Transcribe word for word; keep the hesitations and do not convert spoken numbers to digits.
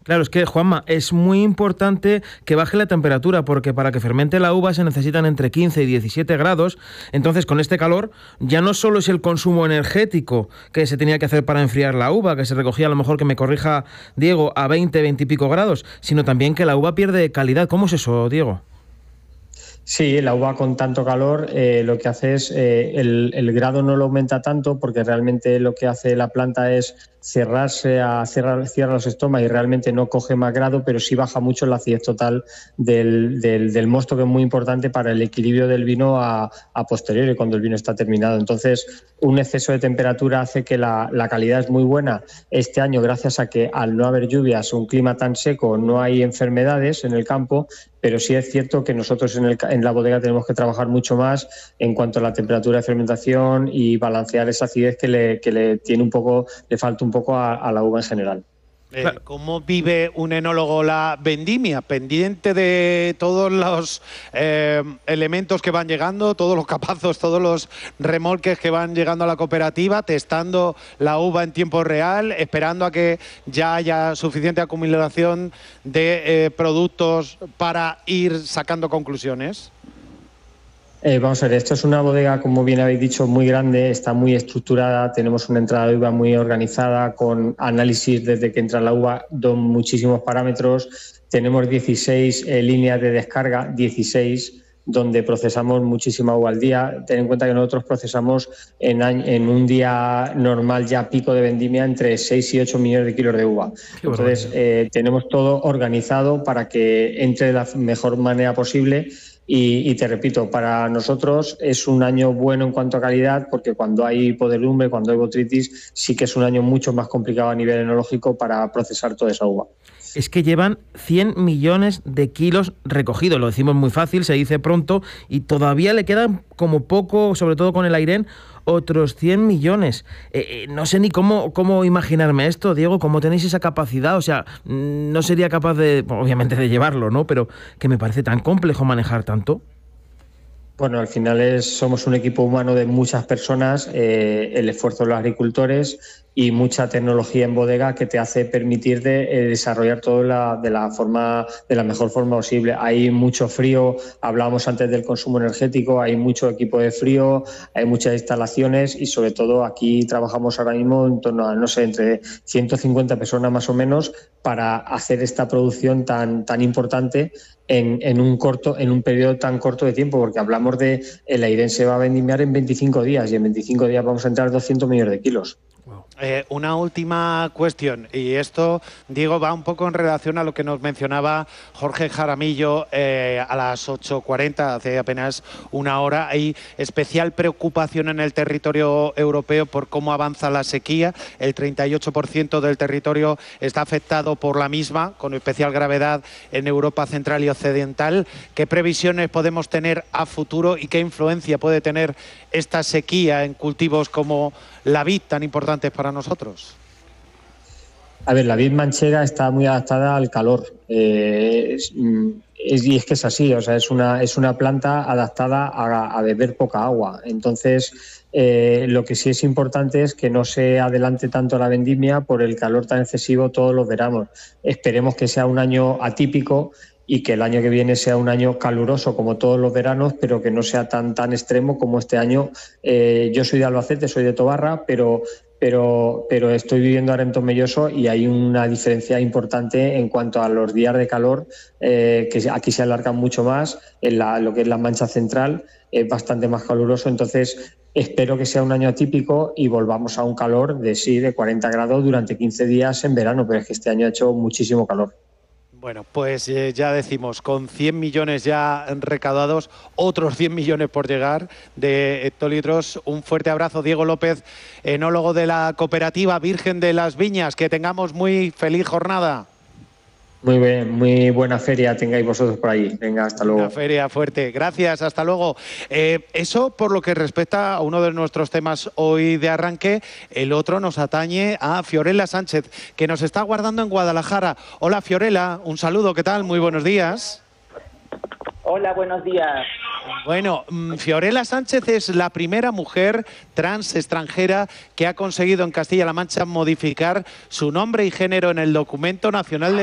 Claro, es que, Juanma, es muy importante que baje la temperatura, porque para que fermente la uva se necesitan entre quince y diecisiete grados. Entonces, con este calor, ya no solo es el consumo energético que se tenía que hacer para enfriar la uva, que se recogía, a lo mejor, que me corrija Diego, a veinte, veinte y pico grados, sino también que la uva pierde calidad. ¿Cómo es eso, Diego? Sí, la uva con tanto calor eh, lo que hace es, eh, el, el grado no lo aumenta tanto, porque realmente lo que hace la planta es cerrarse, a cerrar, cierra los estomas y realmente no coge más grado, pero sí baja mucho la acidez total del, del, del mosto, que es muy importante para el equilibrio del vino a, a posteriori, cuando el vino está terminado. Entonces, un exceso de temperatura hace que la, la calidad es muy buena. Este año, gracias a que al no haber lluvias, un clima tan seco, no hay enfermedades en el campo, pero sí es cierto que nosotros en, el, en la bodega tenemos que trabajar mucho más en cuanto a la temperatura de fermentación y balancear esa acidez que le, que le tiene un poco, le falta un poco a, a la uva en general. Eh, ¿Cómo vive un enólogo la vendimia? Pendiente de todos los eh, elementos que van llegando, todos los capazos, todos los remolques que van llegando a la cooperativa, testando la uva en tiempo real, esperando a que ya haya suficiente acumulación de eh, productos para ir sacando conclusiones. Eh, vamos a ver, esto es una bodega, como bien habéis dicho, muy grande, está muy estructurada, tenemos una entrada de uva muy organizada, con análisis desde que entra la uva, de muchísimos parámetros. Tenemos dieciséis eh, líneas de descarga, dieciséis, donde procesamos muchísima uva al día. Ten en cuenta que nosotros procesamos en, en un día normal, ya pico de vendimia, entre seis y ocho millones de kilos de uva. Entonces, eh, tenemos todo organizado para que entre de la mejor manera posible. Y, y te repito, para nosotros es un año bueno en cuanto a calidad, porque cuando hay podredumbre, cuando hay botrytis, sí que es un año mucho más complicado a nivel enológico para procesar toda esa uva. Es que llevan cien millones de kilos recogidos, lo decimos muy fácil, se dice pronto, y todavía le quedan como poco, sobre todo con el Airén, otros cien millones. Eh, eh, no sé ni cómo, cómo imaginarme esto, Diego, cómo tenéis esa capacidad. O sea, no sería capaz de, obviamente, de llevarlo, ¿no? Pero que me parece tan complejo manejar tanto. Bueno, al final es, somos un equipo humano de muchas personas, eh, el esfuerzo de los agricultores y mucha tecnología en bodega que te hace permitir de, eh, desarrollar todo la, de la forma, de la mejor forma posible. Hay mucho frío, hablábamos antes del consumo energético, hay mucho equipo de frío, hay muchas instalaciones y sobre todo aquí trabajamos ahora mismo en torno a, no sé, entre ciento cincuenta personas más o menos para hacer esta producción tan, tan importante en, en un corto, en un periodo tan corto de tiempo, porque hablamos de el Airén se va a vendimiar en veinticinco días y en veinticinco días vamos a entrar doscientos millones de kilos. Eh, una última cuestión, y esto, Diego, va un poco en relación a lo que nos mencionaba Jorge Jaramillo eh, a las ocho cuarenta, hace apenas una hora. Hay especial preocupación en el territorio europeo por cómo avanza la sequía. El treinta y ocho por ciento del territorio está afectado por la misma, con especial gravedad en Europa central y occidental. ¿Qué previsiones podemos tener a futuro y qué influencia puede tener esta sequía en cultivos como la vid, tan importantes para nosotros? A ver, la vid manchega está muy adaptada al calor. Eh, es, es, y es que es así, o sea, es una, es una planta adaptada a, a beber poca agua. Entonces, eh, lo que sí es importante es que no se adelante tanto la vendimia por el calor tan excesivo todos los veranos. Esperemos que sea un año atípico y que el año que viene sea un año caluroso como todos los veranos, pero que no sea tan, tan extremo como este año. Eh, yo soy de Albacete, soy de Tobarra, pero, pero, pero estoy viviendo ahora en Tomelloso y hay una diferencia importante en cuanto a los días de calor, eh, que aquí se alargan mucho más, en la, lo que es la Mancha Central es bastante más caluroso, entonces espero que sea un año atípico y volvamos a un calor de sí, de cuarenta grados durante quince días en verano, pero es que este año ha hecho muchísimo calor. Bueno, pues eh, ya decimos, con cien millones ya recaudados, otros cien millones por llegar de hectolitros. Un fuerte abrazo, Diego López, enólogo de la cooperativa Virgen de las Viñas. Que tengamos muy feliz jornada. Muy bien, muy buena feria tengáis vosotros por ahí. Venga, hasta luego. Una feria fuerte. Gracias, hasta luego. Eh, eso por lo que respecta a uno de nuestros temas hoy de arranque. El otro nos atañe a Fiorella Sánchez, que nos está aguardando en Guadalajara. Hola, Fiorella, un saludo, ¿qué tal? Muy buenos días. Hola, buenos días. Bueno, Fiorella Sánchez es la primera mujer trans extranjera que ha conseguido en Castilla-La Mancha modificar su nombre y género en el Documento Nacional de